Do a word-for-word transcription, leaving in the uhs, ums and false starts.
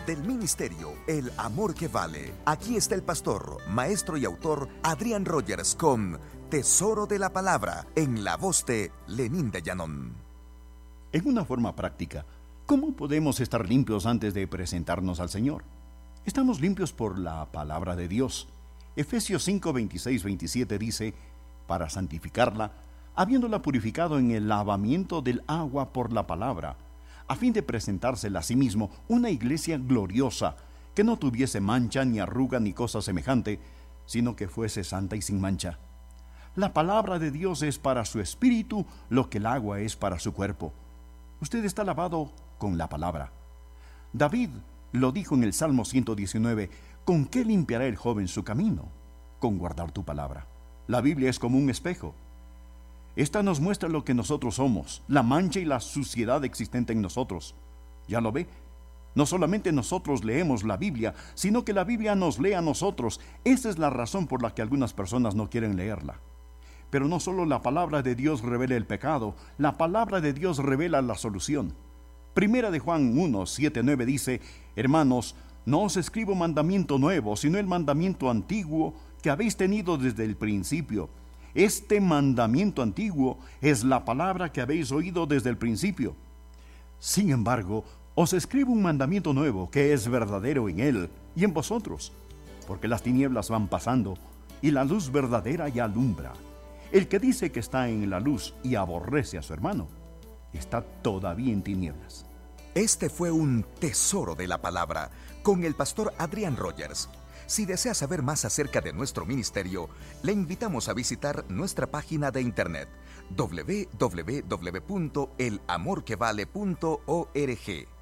del ministerio El Amor que Vale. Aquí está el pastor, maestro y autor Adrián Rogers con Tesoro de la Palabra, en la voz de Lenín de Llanón. En una forma práctica, ¿cómo podemos estar limpios antes de presentarnos al Señor? Estamos limpios por la palabra de Dios. Efesios cinco, veintiséis, veintisiete dice, para santificarla, habiéndola purificado en el lavamiento del agua por la palabra, a fin de presentársela a sí mismo una iglesia gloriosa, que no tuviese mancha, ni arruga, ni cosa semejante, sino que fuese santa y sin mancha. La palabra de Dios es para su espíritu lo que el agua es para su cuerpo. Usted está lavado con la palabra. David lo dijo en el Salmo ciento diecinueve, ¿con qué limpiará el joven su camino? Con guardar tu palabra. La Biblia es como un espejo. Esta nos muestra lo que nosotros somos, la mancha y la suciedad existente en nosotros. ¿Ya lo ve? No solamente nosotros leemos la Biblia, sino que la Biblia nos lee a nosotros. Esa es la razón por la que algunas personas no quieren leerla. Pero no solo la palabra de Dios revela el pecado, la palabra de Dios revela la solución. Primera de Juan uno, siete, nueve dice, hermanos, no os escribo mandamiento nuevo, sino el mandamiento antiguo que habéis tenido desde el principio. Este mandamiento antiguo es la palabra que habéis oído desde el principio. Sin embargo, os escribo un mandamiento nuevo que es verdadero en él y en vosotros, porque las tinieblas van pasando y la luz verdadera ya alumbra. El que dice que está en la luz y aborrece a su hermano, está todavía en tinieblas. Este fue un tesoro de la palabra con el pastor Adrián Rogers. Si desea saber más acerca de nuestro ministerio, le invitamos a visitar nuestra página de internet doble u doble u doble u punto el amor que vale punto org.